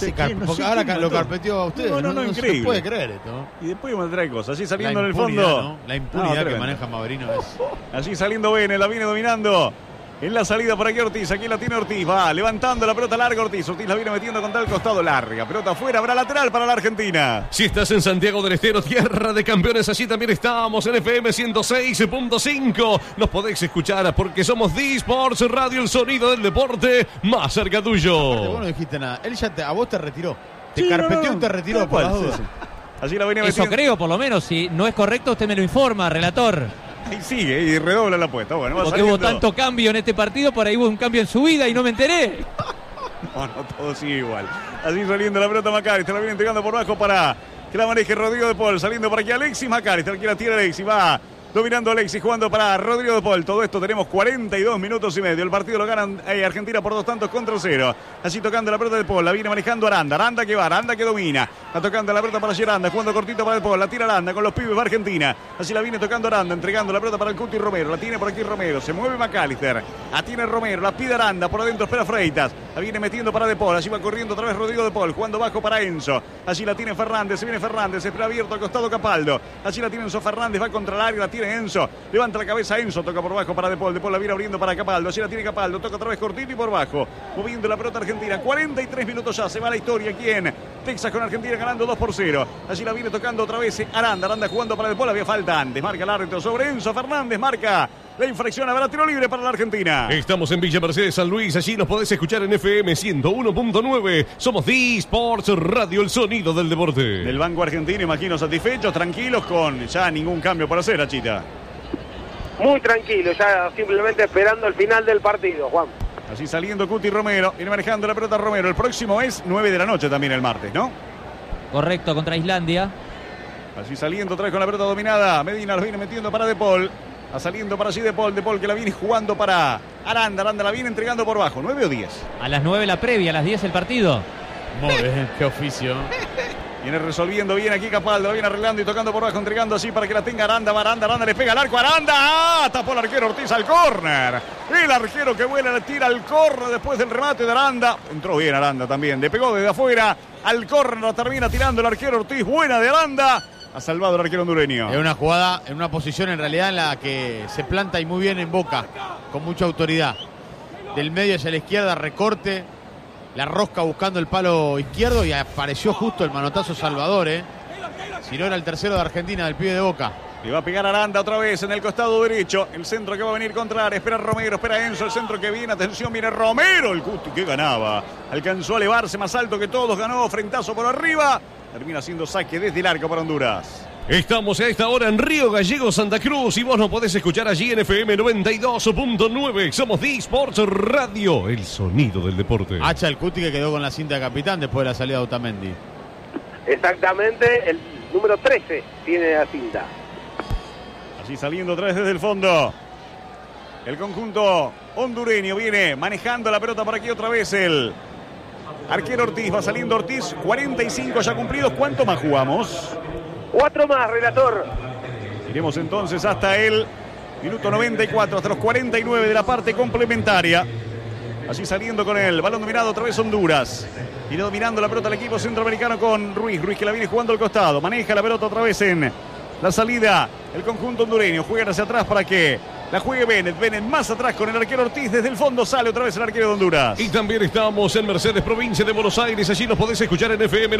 Ese porque ahora lo carpeteó a ustedes. No, increíble. Se puede creer esto. Y después me trae cosas. Así saliendo en el fondo. ¿no? La impunidad que maneja Maverino es. Allí saliendo Bene, la viene dominando. En la salida por aquí Ortiz, aquí la tiene Ortiz, va levantando la pelota larga Ortiz la viene metiendo contra el costado larga, pelota afuera, habrá lateral para la Argentina. Si estás en Santiago del Estero, tierra de campeones, allí también estamos en FM 106.5, nos podéis escuchar porque somos D-Sports Radio, el sonido del deporte más cerca tuyo. Vos no dijiste nada, él ya a vos te retiró, te carpeteó y te retiró por las dudas. Allí la viene Eso metiendo. creo, por lo menos, si no es correcto usted me lo informa, relator. Y sigue y redobla la apuesta. Bueno, va Porque saliendo. hubo tanto cambio en este partido, por ahí hubo un cambio en su vida y no me enteré. No, todo sigue igual. Así saliendo la pelota McAllister, la viene entregando por bajo para que la maneje Rodrigo de Paul. Saliendo por aquí Alexis McAllister, aquí la tiene Alexis, va dominando Alexis, jugando para Rodrigo de Paul. Todo esto tenemos 42 minutos y medio. El partido lo ganan Argentina por 2-0. Así tocando la pelota de Paul, la viene manejando Aranda. Aranda que va, Aranda que domina. Va tocando la pelota para Geranda, jugando cortito para de Paul. La tira Aranda con los pibes de Argentina. Así la viene tocando Aranda, entregando la pelota para el Cuti Romero. La tiene por aquí Romero, se mueve McAllister. La tiene Romero, la pide Aranda, por adentro espera Freitas. La viene metiendo para de Paul. Allí va corriendo otra vez Rodrigo de Paul, jugando bajo para Enzo. Allí la tiene Fernández, se viene Fernández, espera abierto al costado Capaldo. Allí la tiene Enzo Fernández, va contra el área, la tiene Enzo. Levanta la cabeza Enzo, toca por bajo para De Paul la viene abriendo para Capaldo. Allí la tiene Capaldo, toca otra vez cortito y por bajo. Moviendo la pelota Argentina. 43 minutos ya, se va la historia aquí en Texas con Argentina ganando 2-0. Allí la viene tocando otra vez Aranda. Aranda jugando para De Paul, había falta antes. Marca el árbitro sobre Enzo Fernández, marca la infracción, habrá tiro libre para la Argentina. Estamos en Villa Mercedes, San Luis. Allí nos podés escuchar en FM 101.9. Somos D-Sports Radio, el sonido del deporte. Del banco argentino, imagino satisfechos, tranquilos, con ya ningún cambio por hacer, Achita. Muy tranquilo, ya simplemente esperando el final del partido, Juan. Así saliendo Cuti Romero, viene manejando la pelota Romero. El próximo es 9 de la noche también el martes, ¿no? Correcto, contra Islandia. Así saliendo otra vez con la pelota dominada. Medina lo viene metiendo para De Paul. Va saliendo para allí De Paul que la viene jugando para Aranda. Aranda la viene entregando por bajo. 9 o 10. A las 9 la previa, a las 10 el partido. Muy bien, qué oficio. Viene resolviendo bien aquí Capaldo, la viene arreglando y tocando por bajo, entregando así para que la tenga Aranda. Va Aranda, le pega al arco. Aranda, tapó el arquero Ortiz al córner. El arquero que vuela, le tira al córner después del remate de Aranda. Entró bien Aranda también, le pegó desde afuera al córner, la termina tirando el arquero Ortiz. Buena de Aranda. Ha salvado el arquero hondureño. Es una jugada, en una posición en realidad en la que se planta y muy bien en Boca, con mucha autoridad. Del medio hacia la izquierda, recorte, la rosca buscando el palo izquierdo y apareció justo el manotazo Salvador, Si no era el tercero de Argentina, del pibe de Boca. Le va a pegar Aranda otra vez en el costado derecho. El centro que va a venir contra área. Espera Romero, espera Enzo. El centro que viene. Atención, viene Romero. El Cuti que ganaba. Alcanzó a elevarse más alto que todos. Ganó frentazo por arriba. Termina siendo saque desde el arco para Honduras. Estamos a esta hora en Río Gallegos, Santa Cruz, y vos nos podés escuchar allí en FM 92.9. Somos D-Sports Radio, el sonido del deporte. Hacha el Cuti que quedó con la cinta de capitán después de la salida de Otamendi. Exactamente, el número 13 tiene la cinta. Así saliendo otra vez desde el fondo. El conjunto hondureño viene manejando la pelota por aquí otra vez el arquero Ortiz. Va saliendo Ortiz, 45 ya cumplidos. ¿Cuánto más jugamos? 4 más, relator. Iremos entonces hasta el minuto 94, hasta los 49 de la parte complementaria. Así saliendo con el balón dominado otra vez Honduras. Viene dominando la pelota el equipo centroamericano con Ruiz. Ruiz que la viene jugando al costado. Maneja la pelota otra vez en la salida. El conjunto hondureño juega hacia atrás para que la juegue Bennett. Bennett más atrás con el arquero Ortiz. Desde el fondo sale otra vez el arquero de Honduras. Y también estamos en Mercedes, provincia de Buenos Aires. Allí nos podés escuchar en FM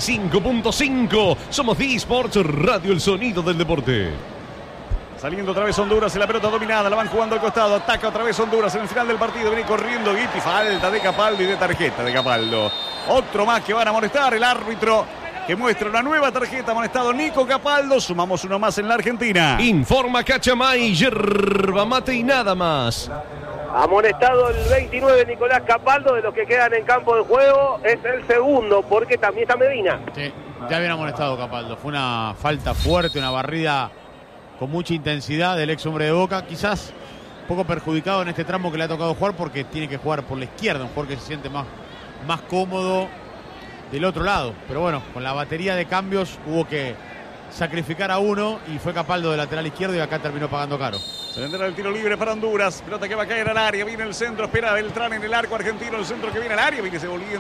95.5. Somos D-Sports Radio, el sonido del deporte. Saliendo otra vez Honduras en la pelota dominada. La van jugando al costado. Ataca otra vez Honduras en el final del partido. Viene corriendo Guiti. Falta de Capaldo y de tarjeta de Capaldo. Otro más que van a amonestar. El árbitro que muestra una nueva tarjeta. Amonestado Nico Capaldo. Sumamos uno más en la Argentina. Informa Cachamay, yerba mate y nada más. Amonestado el 29 Nicolás Capaldo. De los que quedan en campo de juego es el segundo, porque también está Medina. Sí, ya habían amonestado Capaldo. Fue una falta fuerte, una barrida con mucha intensidad del ex hombre de Boca. Quizás un poco perjudicado en este tramo que le ha tocado jugar, porque tiene que jugar por la izquierda, un jugador que se siente más cómodo del otro lado. Pero bueno, con la batería de cambios hubo que sacrificar a uno y fue Capaldo de lateral izquierdo y acá terminó pagando caro. Se vendrá el tiro libre para Honduras. Pelota que va a caer al área. Viene el centro, espera Beltrán en el arco argentino. El centro que viene al área. Viene se volviendo.